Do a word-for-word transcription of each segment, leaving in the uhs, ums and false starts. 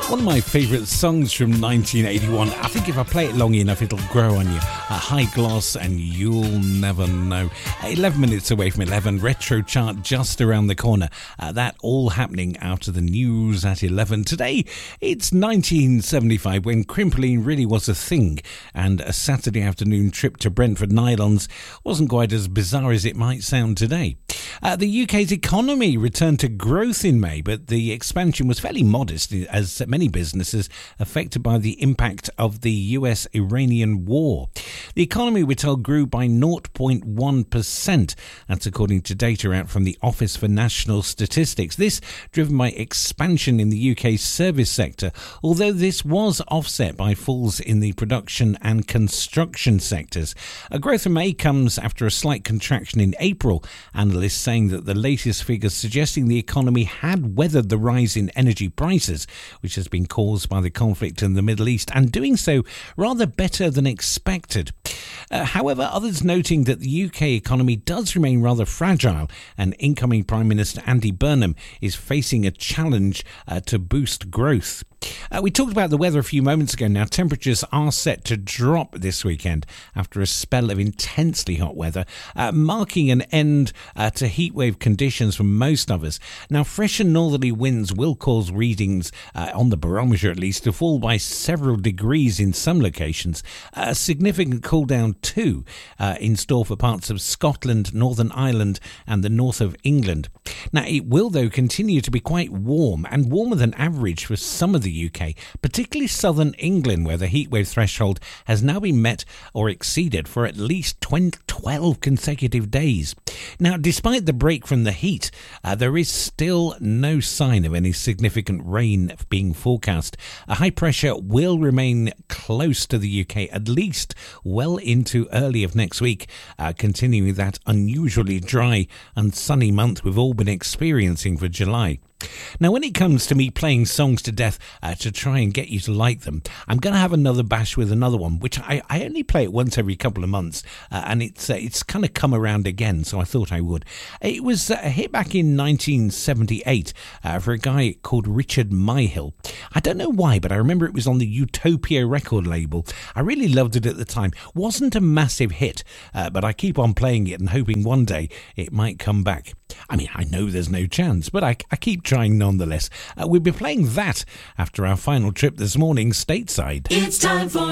One of my favourite songs from nineteen eighty-one. I think if I play it long enough, it'll grow on you. A High Gloss and You'll Never Know. eleven minutes away from eleven. Retro chart just around the corner. Uh, that all happening out of the news at eleven. Today, it's nineteen seventy-five when Crimpoline really was a thing. And a Saturday afternoon trip to Brentford Nylons wasn't quite as bizarre as it might sound today. Uh, the U K's economy returned to growth in May, but the expansion was fairly modest as many businesses affected by the impact of the U S-Iranian war. The economy, we're told, grew by zero point one percent. That's according to data out from the Office for National Statistics. This driven by expansion in the U K's service sector, although this was offset by falls in the production and construction sectors. A growth in May comes after a slight contraction in April. Analysts saying that the latest figures suggesting the economy had weathered the rise in energy prices, which has been caused by the conflict in the Middle East, and doing so rather better than expected. Uh, however, others noting that the U K economy does remain rather fragile, and incoming Prime Minister Andy Burnham is facing a challenge uh, to boost growth. Uh, we talked about the weather a few moments ago. Now, temperatures are set to drop this weekend after a spell of intensely hot weather, uh, marking an end uh, to heatwave conditions for most of us. Now, fresh and northerly winds will cause readings, uh, on the barometer at least, to fall by several degrees in some locations. A significant cool down too uh, in store for parts of Scotland, Northern Ireland and the north of England. Now, it will, though, continue to be quite warm and warmer than average for some of the U K, particularly southern England, where the heatwave threshold has now been met or exceeded for at least twelve consecutive days. Now, despite the break from the heat, uh, there is still no sign of any significant rain being forecast. A high pressure will remain close to the U K at least well into early of next week, uh, continuing that unusually dry and sunny month we've all been experiencing for July. Now, when it comes to me playing songs to death uh, to try and get you to like them, I'm going to have another bash with another one, which I, I only play it once every couple of months, uh, and it's uh, it's kind of come around again, so I thought I would. It was uh, a hit back in nineteen seventy-eight uh, for a guy called Richard Myhill. I don't know why, but I remember it was on the Utopia record label. I really loved it at the time. Wasn't a massive hit, uh, but I keep on playing it and hoping one day it might come back. I mean, I know there's no chance, but I, I keep trying nonetheless. Uh, we'll be playing that after our final trip this morning stateside. It's time for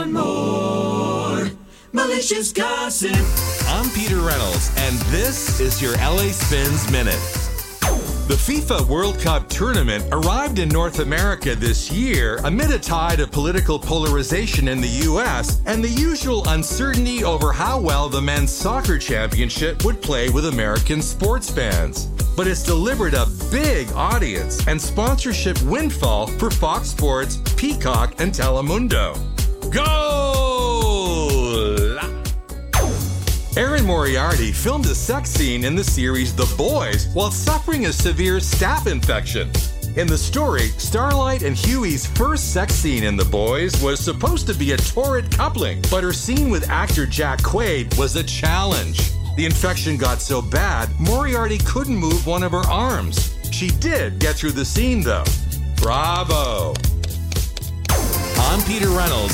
more malicious gossip. I'm Peter Reynolds, and this is your L A Spins Minute. The FIFA World Cup tournament arrived in North America this year amid a tide of political polarization in the U S and the usual uncertainty over how well the men's soccer championship would play with American sports fans. But it's delivered a big audience and sponsorship windfall for Fox Sports, Peacock, and Telemundo. Goal! Erin Moriarty filmed a sex scene in the series The Boys while suffering a severe staph infection. In the story, Starlight and Huey's first sex scene in The Boys was supposed to be a torrid coupling, but her scene with actor Jack Quaid was a challenge. The infection got so bad, Moriarty couldn't move one of her arms. She did get through the scene, though. Bravo! I'm Peter Reynolds,